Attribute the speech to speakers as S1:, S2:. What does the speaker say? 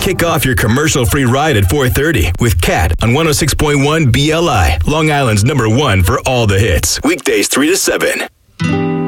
S1: Kick off your commercial-free ride at 4:30 with Kat on 106.1 BLI, Long Island's #1 for all the hits. Weekdays 3 to 7.